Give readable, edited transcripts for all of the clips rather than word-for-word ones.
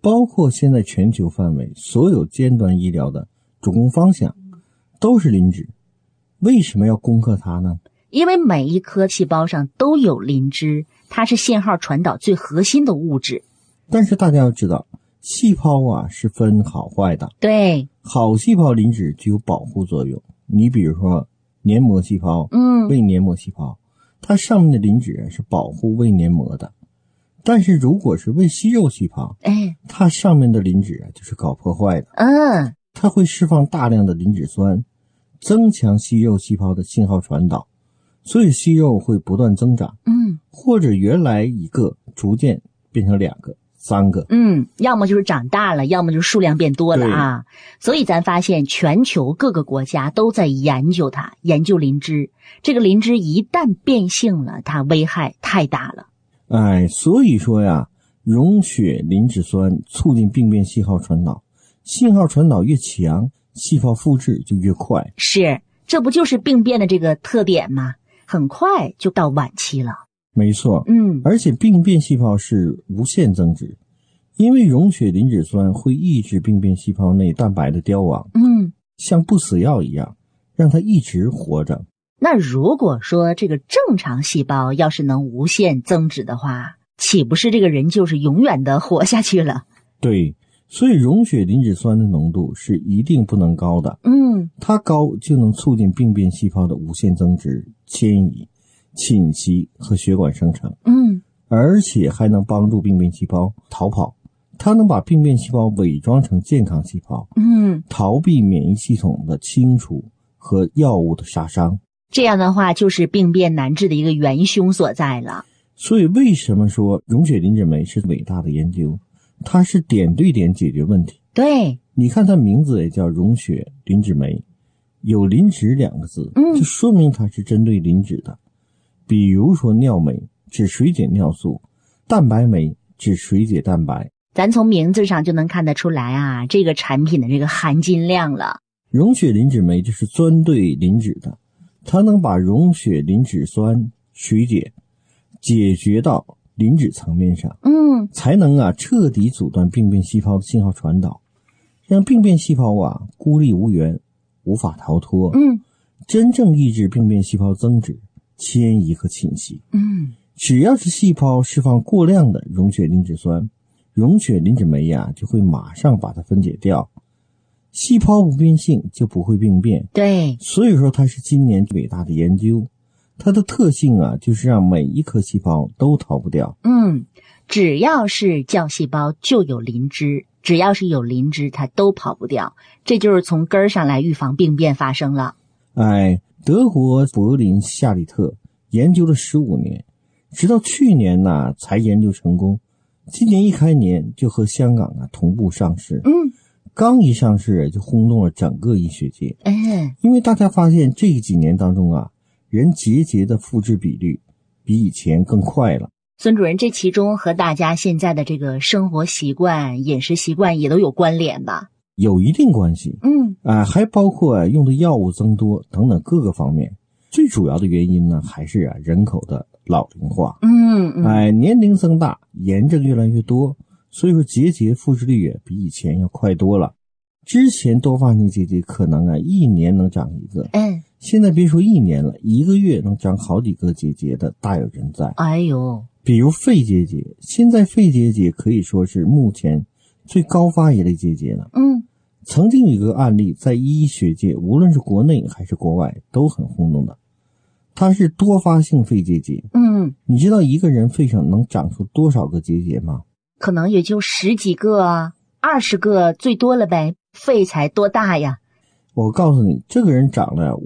包括现在全球范围所有尖端医疗的主攻方向都是磷脂。为什么要攻克它呢？ 因为每一颗细胞上都有磷脂，它是信号传导最核心的物质。 但是大家要知道，细胞是分好坏的。 对， 好细胞磷脂具有保护作用。你比如说黏膜细胞，胃黏膜细胞，它上面的磷脂是保护胃黏膜的。但是如果是胃息肉细胞，它上面的磷脂就是搞破坏的。它会释放大量的磷脂酸，增强息肉细胞的信号传导，所以息肉会不断增长。或者原来一个逐渐变成2个、3个。 要么就是长大了，要么就是数量变多了啊。所以咱发现全球各个国家都在研究它，研究磷脂。这个磷脂一旦变性了，它危害太大了。 所以说溶血磷脂酸促进病变信号传导，信号传导越强，细胞复制就越快。 是，这不就是病变的这个特点吗？很快就到晚期了。 没错。而且病变细胞是无限增殖，因为溶血磷脂酸会抑制病变细胞内蛋白的凋亡。像不死药一样，让它一直活着。 那如果说这个正常细胞要是能无限增殖的话，岂不是这个人就是永远的活下去了？ 对，所以溶血磷脂酸的浓度是一定不能高的。它高就能促进病变细胞的无限增殖、迁移、侵袭和血管生成。而且还能帮助病变细胞逃跑。它能把病变细胞伪装成健康细胞，逃避免疫系统的清除和药物的杀伤。 这样的话就是病变难治的一个元凶所在了。 所以为什么说溶血磷脂酶是伟大的研究？它是点对点解决问题。 对， 你看它名字也叫溶血磷脂酶，有磷脂2个字，就说明它是针对磷脂的。比如说尿酶指水解尿素，蛋白酶指水解蛋白。 咱从名字上就能看得出来这个产品的这个含金量了。 溶血磷脂酶就是专对磷脂的，它能把溶血磷脂酸水解解决到磷脂层面上，才能彻底阻断病变细胞的信号传导，让病变细胞孤立无援，无法逃脱。真正抑制病变细胞增殖、迁移和侵袭。只要是细胞释放过量的溶血磷脂酸，溶血磷脂酶就会马上把它分解掉，细胞不变性就不会病变。 对， 所以说它是今年伟大的研究。它的特性就是让每一颗细胞都逃不掉。 只要是酵细胞就有磷脂，只要是有磷脂它都跑不掉，这就是从根儿上来预防病变发生了。 德国柏林夏利特研究了15年，直到去年才研究成功。今年一开年就和香港同步上市。刚一上市就轰动了整个医学界。因为大家发现这几年当中人结节的复制比率比以前更快了。 孙主任，这其中和大家现在的这个生活习惯、饮食习惯也都有关联吧？ 有一定关系。还包括用的药物增多等等各个方面。最主要的原因呢，还是人口的老龄化。年龄增大，炎症越来越多，所以说结节复制率比以前要快多了。之前多发性结节可能1年能长一个，现在别说1年了，1个月能长好几个结节的大有人在。比如肺结节，现在肺结节可以说是目前最高发一类结节了。曾经有一个案例在医学界，无论是国内还是国外都很轰动的，它是多发性肺结节。你知道一个人肺上能长出多少个结节吗？ 可能也就10几个、20个最多了呗，肺才多大呀？ 我告诉你，这个人长了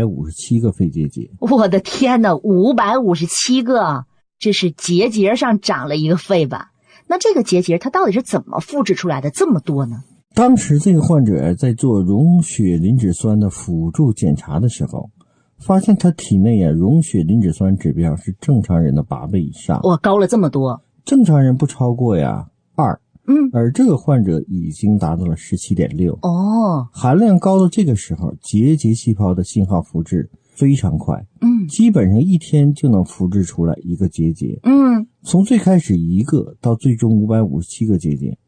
557个肺结节。 我的天哪，557个，这是结节上长了一个肺吧？那这个结节它到底是怎么复制出来的这么多呢？ 当时这个患者在做溶血磷脂酸的辅助检查的时候，发现他体内溶血磷脂酸指标是正常人的8倍以上。 高了这么多。 正常人不超过2，而这个患者已经达到了17.6。含量高到这个时候，结节细胞的信号复制非常快。基本上1天就能复制出来一个结节。从最开始1个到最终557个结节，